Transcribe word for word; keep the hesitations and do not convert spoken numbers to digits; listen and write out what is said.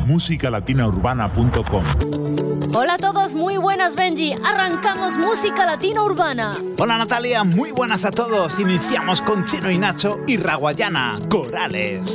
música latina urbana punto com. Hola a todos, muy buenas, Benji. Arrancamos Música Latina Urbana. Hola Natalia, muy buenas a todos. Iniciamos con Chino y Nacho y Raguayana, Corales.